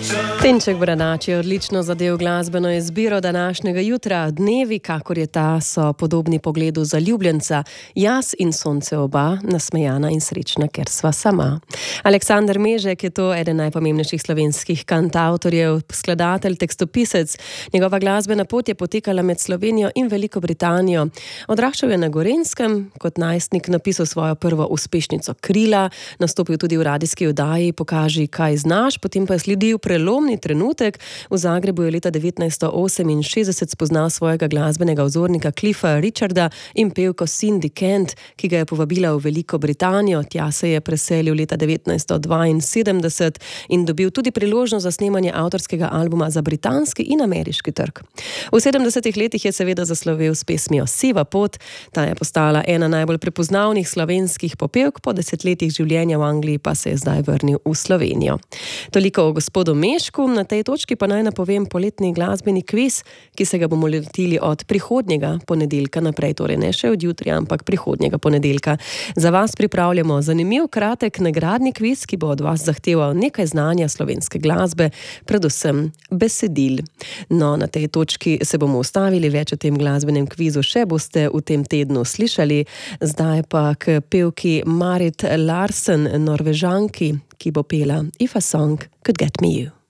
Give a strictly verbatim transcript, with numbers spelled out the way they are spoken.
Tenček Branač je odlično zadev glasbeno izbiro današnjega jutra. Dnevi, kakor je ta, so podobni pogledu zaljubljenca. Jaz in sonce oba, nasmejana in srečna, ker sva sama. Aleksander Mežek je to eden najpomembnejših slovenskih kantavtorjev, skladatelj, tekstopisec. Njegova glasbena pot je potekala med Slovenijo in Veliko Britanijo. Odraščal je na Gorenjskem, kot najstnik napisal svojo prvo uspešnico Krila, nastopil tudi v radijski oddaji Pokaži, kaj znaš, potem pa je sledil prelomni trenutek. V Zagrebu je leta devetnajststo oseminšestdeset spoznal svojega glasbenega vzornika Cliffa Richarda in pevko Cindy Kent, ki ga je povabila v Veliko Britanijo. Tja se je preselil leta devetnajststo dvainsedemdeset in dobil tudi priložnost za snemanje avtorskega albuma za britanski in ameriški trg. V sedemdesetih letih je seveda zaslovel s pesmijo Siva pot. Ta je postala ena najbolj prepoznavnih slovenskih popevk, po desetletjih življenja v Angliji pa se je zdaj vrnil v Slovenijo. Toliko o gospodu Mežku. Na tej točki pa naj napovem poletni glasbeni kviz, ki se ga bomo lotili od prihodnjega ponedeljka naprej, torej ne še od jutri, ampak prihodnjega ponedeljka. Za vas pripravljamo zanimiv, kratek nagradni kviz, ki bo od vas zahteval nekaj znanja slovenske glasbe, predvsem besedil. No, na tej točki se bomo ustavili, več o tem glasbenem kvizu še boste v tem tednu slišali. Zdaj pa k pevki Marit Larsen, Norvežanki, ki bo pela If a Song Could Get Me You.